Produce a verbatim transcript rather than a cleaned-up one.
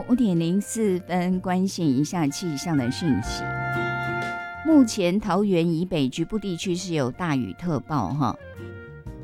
五点零四分，关心一下气象的讯息。目前桃园以北局部地区是有大雨特报哈，